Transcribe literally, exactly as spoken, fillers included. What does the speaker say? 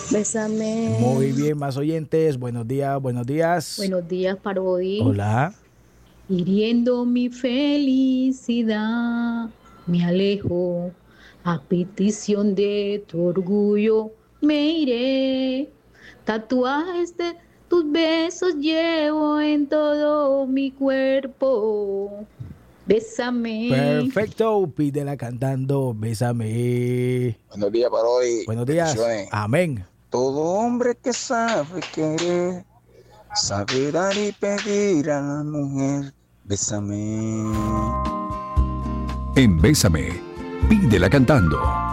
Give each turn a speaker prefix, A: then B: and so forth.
A: Bésame.
B: Muy bien, más oyentes. Buenos días, buenos días.
A: Buenos días, Parodi.
B: Hola.
A: Hiriendo mi felicidad, me alejo. A petición de tu orgullo, me iré. Tatuajes de tus besos llevo en todo mi cuerpo. Bésame.
B: Perfecto, pídela cantando, bésame.
C: Buenos días para hoy.
B: Buenos días.
C: Bendiciones.
B: Amén.
C: Todo hombre que sabe querer, sabe dar y pedir a la mujer. Bésame.
D: En Bésame, pídela cantando.